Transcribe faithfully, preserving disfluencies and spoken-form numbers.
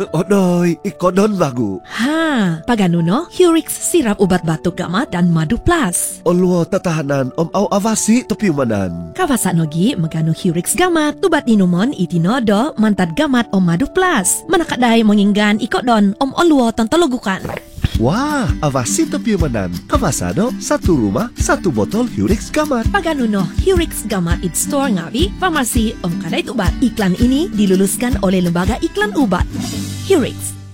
Odoy, ikodon bagu. Ha, pagano no? Hurix sirap ubat batuk gamat dan madu plus. Olwo tatahanan om au avasi topiumanan. Kawasa nogi magano Hurix gamat, tubat inumon itinodo mantad gamat om madu plus. Manakaday menginggan ikodon om olwo tantologukan. Wah, avasi topiumanan. Kawasano, satu rumah, satu botol Hurix gamat. Pagano no, Hurix gamat it store ngawi, farmasi om kadait ubat. Iklan ini diluluskan oleh Lembaga Iklan Ubat. Hurix.